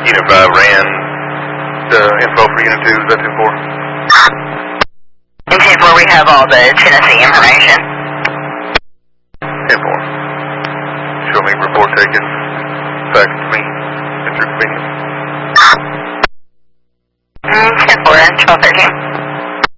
Unit 5 ran the info for Unit 2. Is that 10-4? In 10-4, we have all the Tennessee information. 10-4. Show me report taken. Fax to me at your convenience. 10-4, 12-13.